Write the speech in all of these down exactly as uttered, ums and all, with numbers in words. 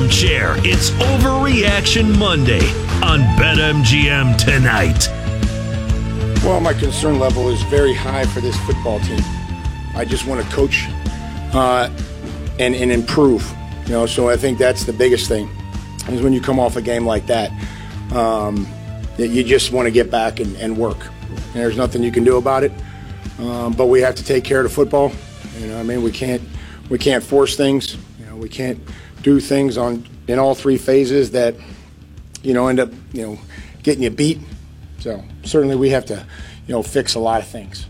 armchair. It's Overreaction Monday on BetMGM tonight. Well, my concern level is very high for this football team. I just want to coach uh, and, and improve. You know, so I think that's the biggest thing is when you come off a game like that, um, that you just want to get back and, and work. And there's nothing you can do about it. Um, but we have to take care of the football. You know, I mean, we can't we can't force things. You know, we can't do things on in all three phases that you know end up you know getting you beat. So certainly we have to you know fix a lot of things.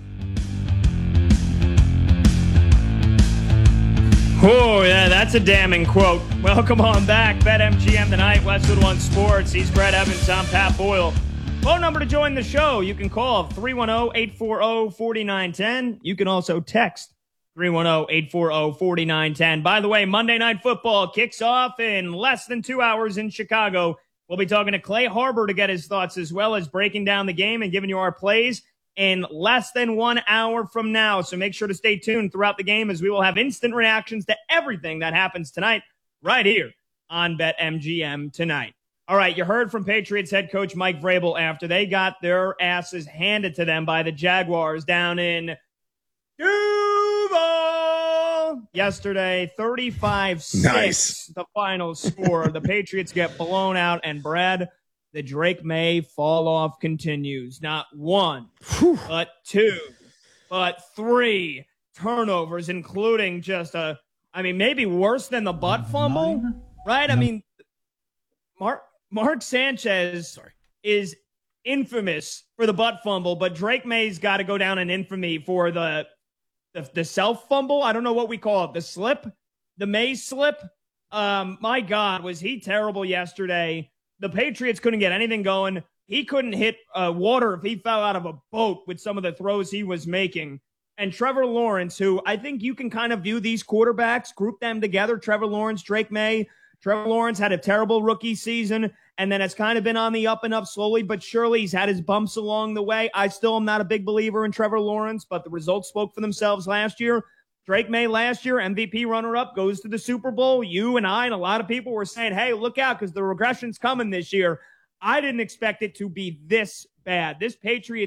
Oh, yeah, that's a damning quote. Welcome on back. BetMGM tonight, Westwood One Sports. He's Brett Evans. I'm Pat Boyle. Phone number to join the show. You can call three one zero, eight four zero, four nine one zero. You can also text three one zero, eight four zero, four nine one zero. By the way, Monday Night Football kicks off in less than two hours in Chicago. We'll be talking to Clay Harbor to get his thoughts as well as breaking down the game and giving you our plays in less than one hour from now. So make sure to stay tuned throughout the game as we will have instant reactions to everything that happens tonight right here on BetMGM tonight. All right, you heard from Patriots head coach Mike Vrabel after they got their asses handed to them by the Jaguars down in Duval yesterday, thirty-five six. Nice. The final score. The Patriots get blown out, and Brad, the Drake May fall off continues. Not one, Whew. but two, but three turnovers, including just a, I mean, maybe worse than the butt fumble, right? I mean, Mark. Mark Sanchez Sorry. is infamous for the butt fumble, but Drake May's got to go down in infamy for the, the the self fumble. I don't know what we call it. The slip, the May slip. Um, my God, was he terrible yesterday? The Patriots couldn't get anything going. He couldn't hit uh, water if he fell out of a boat with some of the throws he was making. And Trevor Lawrence, who I think you can kind of view these quarterbacks, group them together. Trevor Lawrence, Drake May. Trevor Lawrence had a terrible rookie season, and then it's kind of been on the up and up slowly, but surely he's had his bumps along the way. I still am not a big believer in Trevor Lawrence, but the results spoke for themselves last year. Drake May last year, M V P runner-up, goes to the Super Bowl. You and I and a lot of people were saying, hey, look out because the regression's coming this year. I didn't expect it to be this bad. This Patriots